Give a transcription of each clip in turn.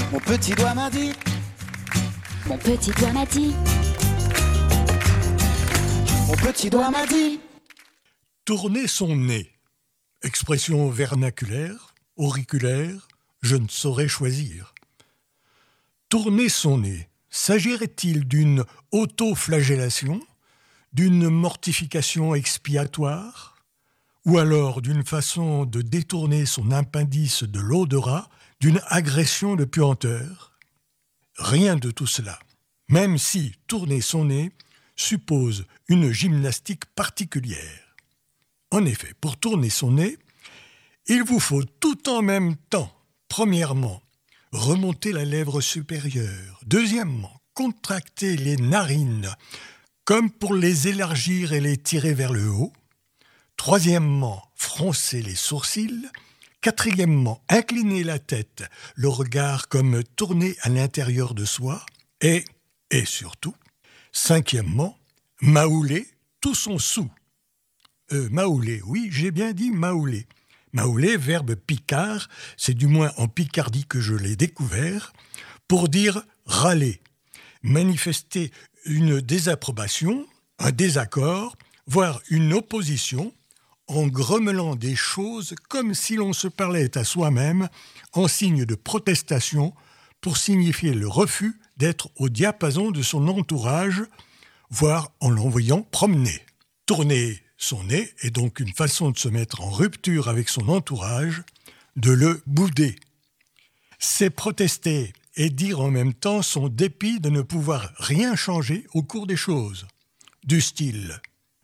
Mon petit doigt m'a dit. Mon petit doigt m'a dit. Mon petit doigt m'a dit. Tourner son nez. Expression vernaculaire, auriculaire, je ne saurais choisir. Tourner son nez. S'agirait-il d'une autoflagellation, d'une mortification expiatoire, ou alors d'une façon de détourner son appendice de l'odorat, d'une agression de puanteur? Rien de tout cela, même si tourner son nez suppose une gymnastique particulière. En effet, pour tourner son nez, il vous faut tout en même temps, premièrement, remonter la lèvre supérieure. Deuxièmement, contracter les narines, comme pour les élargir et les tirer vers le haut. Troisièmement, froncer les sourcils. Quatrièmement, incliner la tête, le regard comme tourné à l'intérieur de soi. Et surtout, cinquièmement, mahouler tout son sou. Mahouler, oui, j'ai bien dit mahouler. Mahouler, verbe picard, c'est du moins en Picardie que je l'ai découvert, pour dire râler, manifester une désapprobation, un désaccord, voire une opposition, en grommelant des choses comme si l'on se parlait à soi-même en signe de protestation pour signifier le refus d'être au diapason de son entourage, voire en l'envoyant promener. Tourner son nez est donc une façon de se mettre en rupture avec son entourage, de le bouder. C'est protester et dire en même temps son dépit de ne pouvoir rien changer au cours des choses. Du style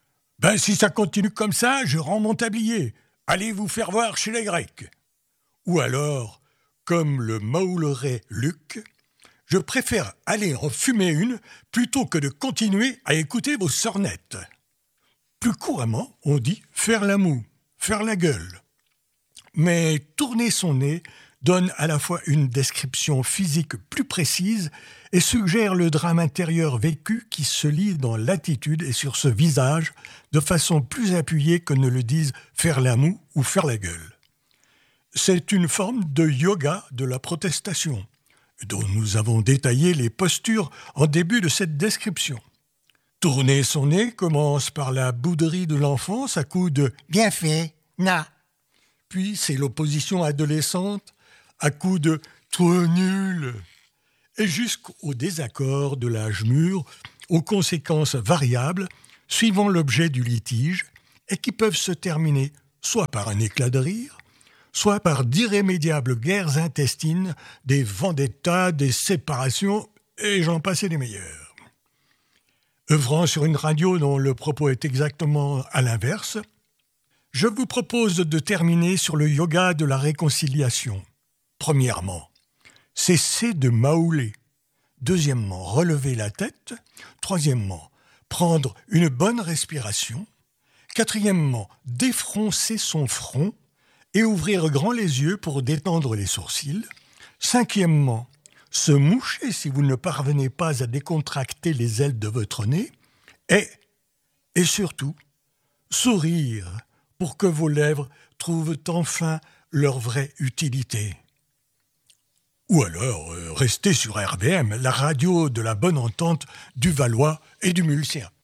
« si ça continue comme ça, je rends mon tablier. Allez vous faire voir chez les Grecs. » Ou alors, comme le mahoulerait Luc, « Je préfère aller en fumer une plutôt que de continuer à écouter vos sornettes. » Plus couramment, on dit « faire la moue »,« faire la gueule ». Mais tourner son nez donne à la fois une description physique plus précise et suggère le drame intérieur vécu qui se lit dans l'attitude et sur ce visage de façon plus appuyée que ne le disent « faire la moue » ou « faire la gueule ». C'est une forme de yoga de la protestation, dont nous avons détaillé les postures en début de cette description. Tourner son nez commence par la bouderie de l'enfance à coups de « bien fait, na ». Puis c'est l'opposition adolescente à coups de « trop nul ». Et jusqu'au désaccord de l'âge mûr, aux conséquences variables, suivant l'objet du litige, et qui peuvent se terminer soit par un éclat de rire, soit par d'irrémédiables guerres intestines, des vendettas, des séparations, et j'en passe les meilleurs. Œuvrant sur une radio dont le propos est exactement à l'inverse, je vous propose de terminer sur le yoga de la réconciliation. Premièrement, cesser de mahouler. Deuxièmement, relever la tête. Troisièmement, prendre une bonne respiration. Quatrièmement, défroncer son front et ouvrir grand les yeux pour détendre les sourcils. Cinquièmement, se moucher si vous ne parvenez pas à décontracter les ailes de votre nez. Et surtout, sourire pour que vos lèvres trouvent enfin leur vraie utilité. Ou alors, restez sur RVM, la radio de la bonne entente du Valois et du Mulsien.